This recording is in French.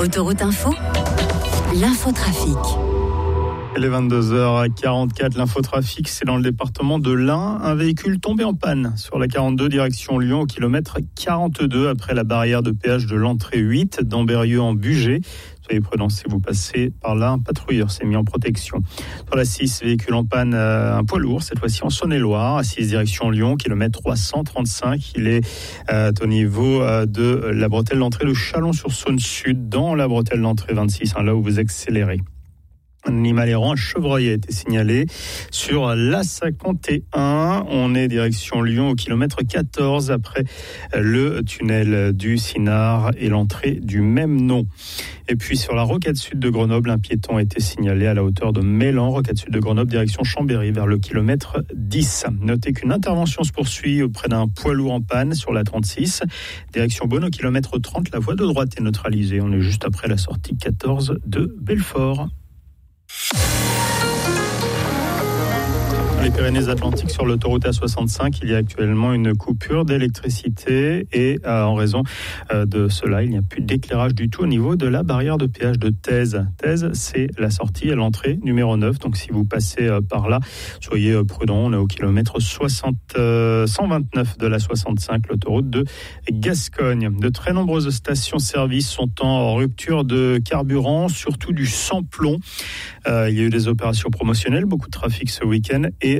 Autoroute Info, l'infotrafic. Il est 22h44, l'infotrafic, c'est dans le département de l'Ain. Un véhicule tombé en panne sur la 42 direction Lyon au kilomètre 42 après la barrière de péage de l'entrée 8 d'Ambérieux en Bugey. Soyez prudents si vous passez par là, un patrouilleur s'est mis en protection. Sur la 6, véhicule en panne, un poids lourd, cette fois-ci en Saône-et-Loire, à 6 direction Lyon, kilomètre 335. Il est au niveau de la bretelle d'entrée de Chalon-sur-Saône Sud, dans la bretelle d'entrée 26, là où vous accélérez. Un animal errant, un chevreuil a été signalé sur l'A51. On est direction Lyon au kilomètre 14 après le tunnel du Sinard et l'entrée du même nom. Et puis sur la rocade sud de Grenoble, un piéton a été signalé à la hauteur de Mélan, rocade sud de Grenoble, direction Chambéry, vers le kilomètre 10. Notez qu'une intervention se poursuit auprès d'un poids lourd en panne sur la 36. Direction Beaune au kilomètre 30, la voie de droite est neutralisée. On est juste après la sortie 14 de Belfort. Les Pyrénées-Atlantiques, sur l'autoroute A65, il y a actuellement une coupure d'électricité et en raison de cela, il n'y a plus d'éclairage du tout au niveau de la barrière de péage de Thèse. Thèse, c'est la sortie à l'entrée numéro 9. Donc si vous passez par là, soyez prudents. On est au kilomètre 129 de la 65, l'autoroute de Gascogne. De très nombreuses stations-service sont en rupture de carburant, surtout du sans-plomb. Il y a eu des opérations promotionnelles, beaucoup de trafic ce week-end et